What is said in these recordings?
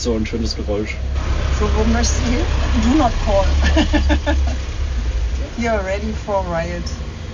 so ein schönes Geräusch. So, wo möchtest du hin? Do not call. You're ready for riot.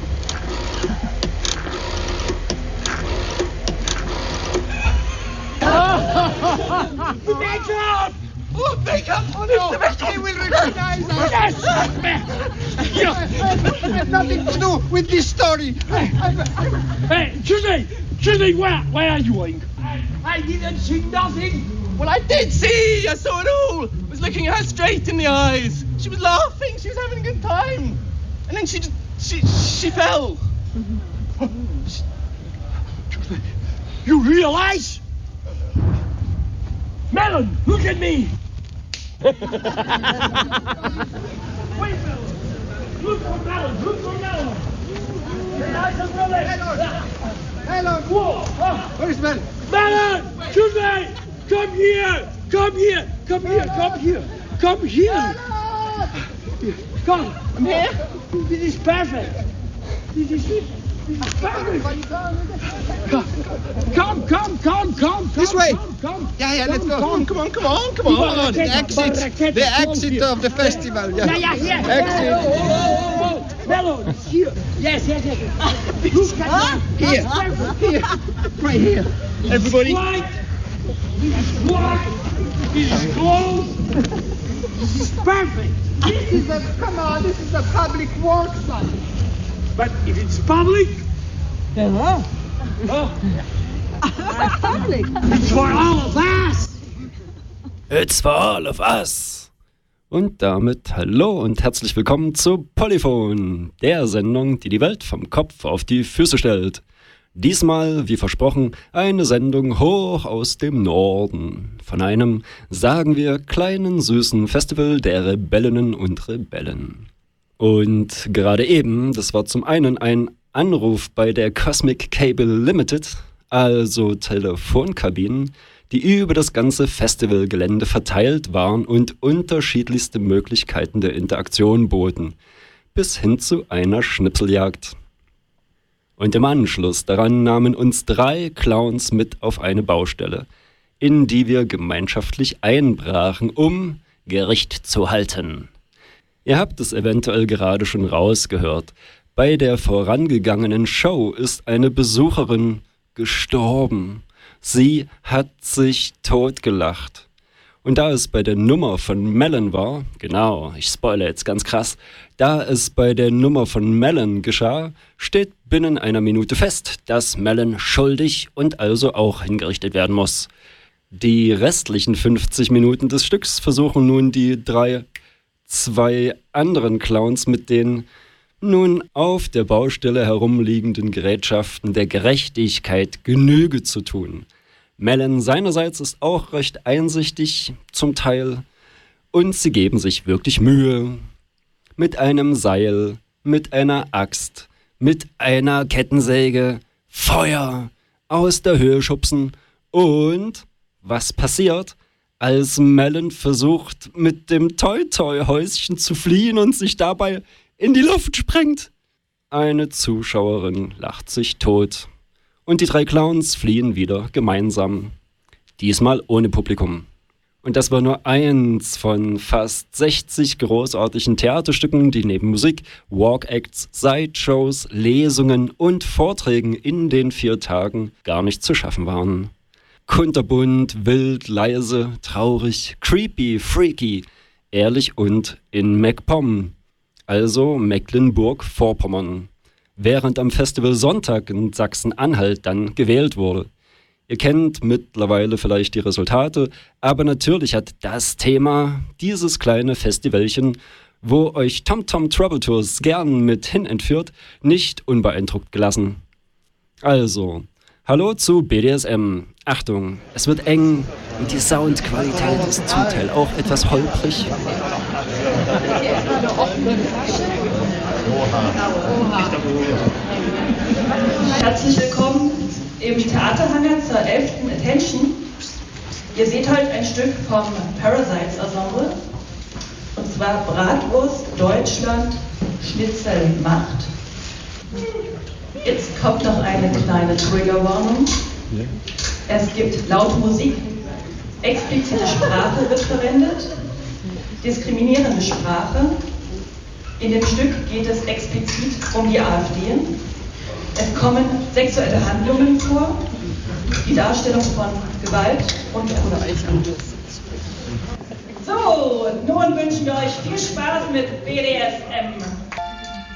Make-up! Oh, make-up! Oh no! They will recognize us! Yes! I have nothing to do with this story! Hey, Julie, where are you going? I didn't see nothing! Well, I did see! I saw it all! I was looking her straight in the eyes. She was laughing, she was having a good time. And then she fell. Julie, you realize? Melon, look at me! Wait, Melon! Look for Melon! Melon! Whoa! Where is Melon? Melon! Julie! Come here! Come! I'm here. This is perfect. This is perfect. Come. This way. Come. Yeah, let's go. Come on. The exit of the festival. Yeah, here. Exit. Oh. Melon, here. Yes. Look at that. Here. Right here. Everybody. This is close. This is perfect. This is a public work site. But if it's public, Then what? public. It's for all of us. It's for all of us. Und damit hallo und herzlich willkommen zu Polyphon, der Sendung, die die Welt vom Kopf auf die Füße stellt. Diesmal, wie versprochen, eine Sendung hoch aus dem Norden. Von einem, sagen wir, kleinen, süßen Festival der Rebellinnen und Rebellen. Und gerade eben, das war zum einen ein Anruf bei der Cosmic Cable Limited, also Telefonkabinen, die über das ganze Festivalgelände verteilt waren und unterschiedlichste Möglichkeiten der Interaktion boten, bis hin zu einer Schnipseljagd. Und im Anschluss daran nahmen uns 3 Clowns mit auf eine Baustelle, in die wir gemeinschaftlich einbrachen, um Gericht zu halten. Ihr habt es eventuell gerade schon rausgehört. Bei der vorangegangenen Show ist eine Besucherin gestorben. Sie hat sich totgelacht. Und da es bei der Nummer von Melon war, genau, ich spoilere jetzt ganz krass, da es bei der Nummer von Melon geschah, steht binnen einer Minute fest, dass Melon schuldig und also auch hingerichtet werden muss. Die restlichen 50 Minuten des Stücks versuchen nun die 2 anderen Clowns mit den nun auf der Baustelle herumliegenden Gerätschaften der Gerechtigkeit Genüge zu tun. Melon seinerseits ist auch recht einsichtig, zum Teil, und sie geben sich wirklich Mühe. Mit einem Seil, mit einer Axt, mit einer Kettensäge, Feuer, aus der Höhe schubsen und was passiert, als Melon versucht, mit dem Toi-Toi-Häuschen zu fliehen und sich dabei in die Luft sprengt? Eine Zuschauerin lacht sich tot. Und die 3 Clowns fliehen wieder gemeinsam. Diesmal ohne Publikum. Und das war nur eins von fast 60 großartigen Theaterstücken, die neben Musik, Walk-Acts, Sideshows, Lesungen und Vorträgen in den 4 Tagen gar nicht zu schaffen waren. Kunterbunt, wild, leise, traurig, creepy, freaky, ehrlich und in MacPom, also Mecklenburg-Vorpommern. Während am Festival Sonntag in Sachsen-Anhalt dann gewählt wurde. Ihr kennt mittlerweile vielleicht die Resultate, aber natürlich hat das Thema, dieses kleine Festivalchen, wo euch TomTom Trouble Tours gern mit hin entführt, nicht unbeeindruckt gelassen. Also, hallo zu BDSM. Achtung, es wird eng und die Soundqualität ist zum Teil auch etwas holprig. Herzlich willkommen im Theaterhangar zur 11. Attention. Ihr seht heute ein Stück vom Parasites Ensemble. Und zwar Bratwurst Deutschland Schnitzel macht. Jetzt kommt noch eine kleine Triggerwarnung. Es gibt laute Musik Explizite Sprache wird verwendet, diskriminierende Sprache. In dem Stück geht es explizit um die AfD. Es kommen sexuelle Handlungen vor, die Darstellung von Gewalt und Unrecht. So, nun wünschen wir euch viel Spaß mit BDSM.